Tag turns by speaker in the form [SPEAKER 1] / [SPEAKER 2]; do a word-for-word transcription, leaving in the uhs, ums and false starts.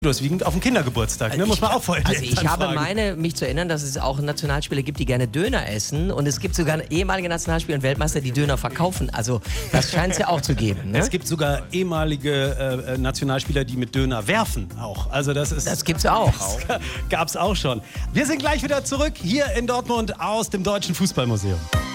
[SPEAKER 1] Überwiegend auf dem Kindergeburtstag, ne? Muss man auch vorher
[SPEAKER 2] Also ich
[SPEAKER 1] dann
[SPEAKER 2] habe
[SPEAKER 1] fragen.
[SPEAKER 2] meine, mich zu erinnern, dass es auch Nationalspieler gibt, die gerne Döner essen. Und es gibt sogar ehemalige Nationalspieler und Weltmeister, die Döner verkaufen. Also das scheint es ja auch zu geben. Ne?
[SPEAKER 1] Es gibt sogar ehemalige äh, Nationalspieler, die mit Döner werfen auch. Also das ist.
[SPEAKER 2] Das gibt's auch.
[SPEAKER 1] Das gab's auch schon. Wir sind gleich wieder zurück hier in Dortmund aus dem Deutschen Fußballmuseum.